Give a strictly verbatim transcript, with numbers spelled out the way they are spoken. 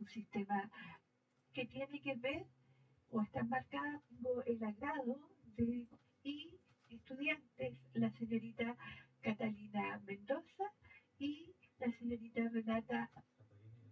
sistema que tiene que ver o está marcada por el agrado de y estudiantes, la señorita Catalina Mendoza y la señorita Renata